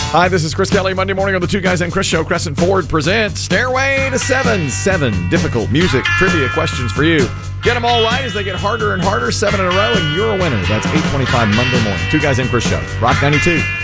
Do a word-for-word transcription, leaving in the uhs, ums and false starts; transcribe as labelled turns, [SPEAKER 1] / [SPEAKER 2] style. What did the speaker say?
[SPEAKER 1] Hi, this is Chris Kelly. Monday morning on the Two Guys and Chris Show. Crescent Ford presents Stairway to Seven. Seven difficult music trivia questions for you. Get them all right as they get harder and harder. Seven in a row, and you're a winner. That's eight twenty-five Monday morning. Two Guys and Chris Show. Rock ninety-two.